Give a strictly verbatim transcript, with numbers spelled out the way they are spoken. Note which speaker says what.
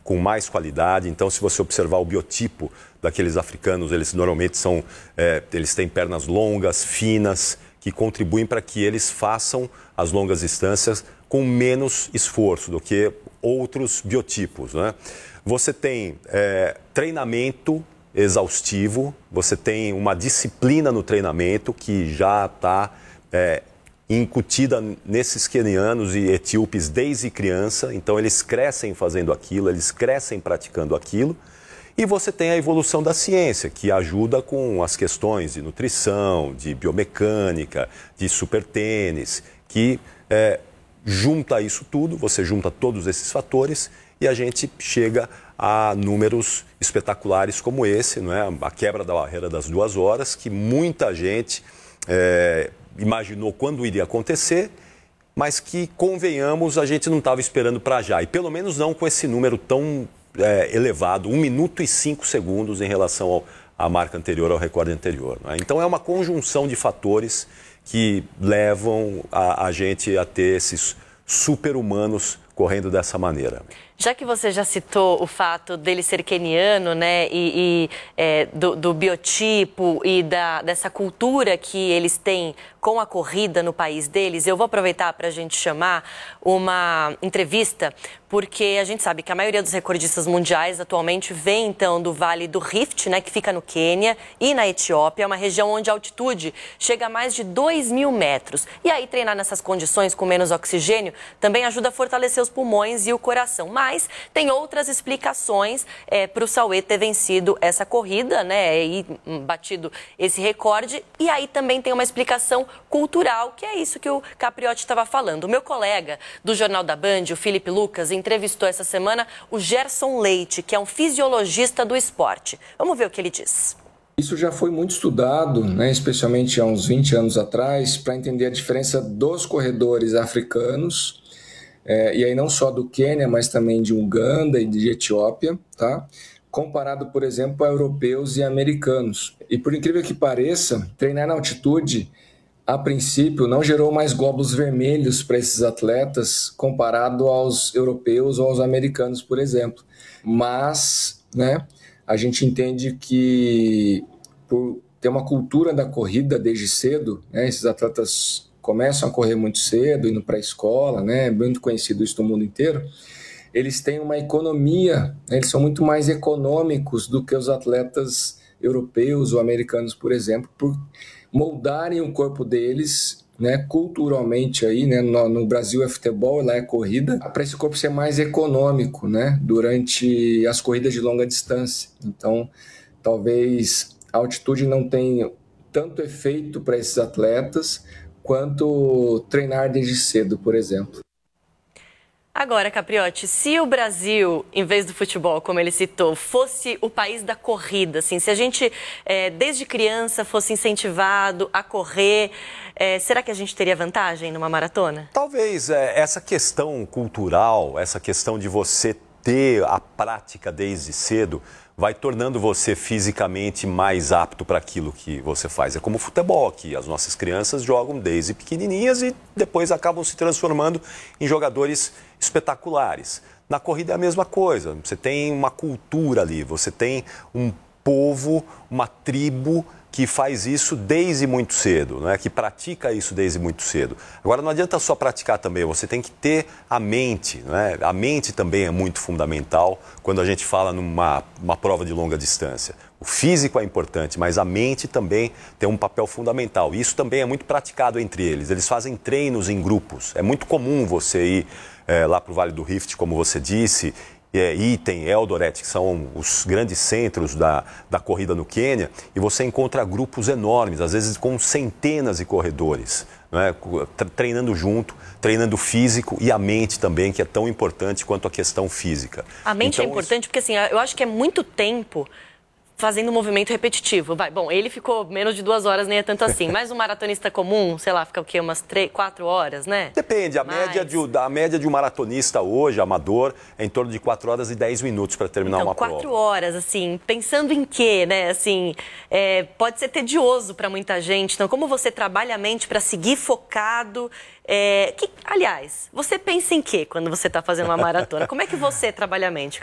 Speaker 1: com mais qualidade. Então, se você observar o biotipo daqueles africanos, eles normalmente são, é, eles têm pernas longas, finas, que contribuem para que eles façam as longas distâncias com menos esforço do que outros biotipos, né? Você tem é, treinamento exaustivo, você tem uma disciplina no treinamento que já está é, incutida nesses quenianos e etíopes desde criança, então eles crescem fazendo aquilo, eles crescem praticando aquilo. E você tem a evolução da ciência, que ajuda com as questões de nutrição, de biomecânica, de supertênis, que é, junta isso tudo, você junta todos esses fatores e a gente chega a números espetaculares como esse, não é? A quebra da barreira das duas horas, que muita gente é, imaginou quando iria acontecer, mas que, convenhamos, a gente não estava esperando para já. E pelo menos não com esse número tão é, elevado, um minuto e cinco segundos em relação ao, à marca anterior, ao recorde anterior. Não é? Então é uma conjunção de fatores que levam a, a gente a ter esses super-humanos correndo dessa maneira.
Speaker 2: Já que você já citou o fato dele ser queniano, né, e, e é, do, do biotipo e da, dessa cultura que eles têm com a corrida no país deles, eu vou aproveitar para a gente chamar uma entrevista, porque a gente sabe que a maioria dos recordistas mundiais atualmente vem, então, do Vale do Rift, né, que fica no Quênia e na Etiópia, é uma região onde a altitude chega a mais de dois mil metros. E aí, treinar nessas condições com menos oxigênio também ajuda a fortalecer os pulmões e o coração. Mas tem outras explicações é, para o Sauê ter vencido essa corrida, né, e batido esse recorde. E aí também tem uma explicação cultural, que é isso que o Capriotti estava falando. O meu colega do Jornal da Band, o Felipe Lucas, entrevistou essa semana o Gerson Leite, que é um fisiologista do esporte. Vamos ver o que ele diz.
Speaker 3: Isso já foi muito estudado, né, especialmente há uns vinte anos atrás, para entender a diferença dos corredores africanos, é, e aí não só do Quênia, mas também de Uganda e de Etiópia, tá? Comparado, por exemplo, a europeus e americanos. E por incrível que pareça, treinar na altitude, a princípio, não gerou mais glóbulos vermelhos para esses atletas comparado aos europeus ou aos americanos, por exemplo. Mas, né, a gente entende que por ter uma cultura da corrida desde cedo, né, esses atletas começam a correr muito cedo, indo para a escola, né, muito conhecido isso no mundo inteiro, eles têm uma economia, né, eles são muito mais econômicos do que os atletas europeus ou americanos, por exemplo, por moldarem o corpo deles, né, culturalmente aí, né, no, no Brasil é futebol, lá é corrida, para esse corpo ser mais econômico, né, durante as corridas de longa distância. Então, talvez a altitude não tenha tanto efeito para esses atletas quanto treinar desde cedo, por exemplo.
Speaker 2: Agora, Capriotti, se o Brasil, em vez do futebol, como ele citou, fosse o país da corrida, assim, se a gente, é, desde criança, fosse incentivado a correr, é, será que a gente teria vantagem numa maratona?
Speaker 1: Talvez. É, essa questão cultural, essa questão de você ter a prática desde cedo, vai tornando você fisicamente mais apto para aquilo que você faz. É como o futebol aqui, as nossas crianças jogam desde pequenininhas e depois acabam se transformando em jogadores espetaculares. Na corrida é a mesma coisa, você tem uma cultura ali, você tem um povo, uma tribo que faz isso desde muito cedo, não é? Que pratica isso desde muito cedo. Agora, não adianta só praticar também, você tem que ter a mente, não é? A mente também é muito fundamental quando a gente fala numa uma prova de longa distância. O físico é importante, mas a mente também tem um papel fundamental. E isso também é muito praticado entre eles. Eles fazem treinos em grupos. É muito comum você ir é, lá para o Vale do Rift, como você disse, É, Iten, Eldoret, que são os grandes centros da, da corrida no Quênia, e você encontra grupos enormes, às vezes com centenas de corredores, não é? Treinando junto, treinando físico e a mente também, que é tão importante quanto a questão física.
Speaker 2: A mente
Speaker 1: então,
Speaker 2: é importante
Speaker 1: isso...
Speaker 2: porque, assim, eu acho que é muito tempo fazendo um movimento repetitivo. Vai, bom, ele ficou menos de duas horas, nem é tanto assim. Mas um maratonista comum, sei lá, fica o quê? Umas três, quatro horas, né?
Speaker 1: Depende. A,
Speaker 2: Mas...
Speaker 1: média de, a média de um maratonista hoje, amador, é em torno de quatro horas e dez minutos para terminar
Speaker 2: então,
Speaker 1: uma
Speaker 2: quatro
Speaker 1: prova.
Speaker 2: horas, assim, pensando em quê, né? Assim, é, pode ser tedioso para muita gente. Então, como você trabalha a mente para seguir focado? É, que, aliás, você pensa em quê quando você está fazendo uma maratona? Como é que você trabalha a mente?